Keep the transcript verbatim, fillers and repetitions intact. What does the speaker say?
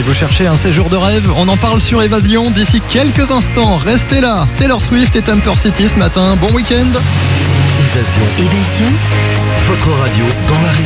Si vous cherchez un séjour de rêve, on en parle sur Évasion d'ici quelques instants. Restez là. Taylor Swift et Temper City ce matin. Bon week-end. Évasion. Évasion. Votre radio dans la région.